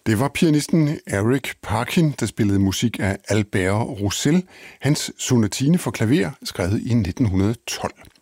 Det var pianisten Eric Parkin, der spillede musik af Albert Roussel, hans sonatine for klaver, skrevet i 1912.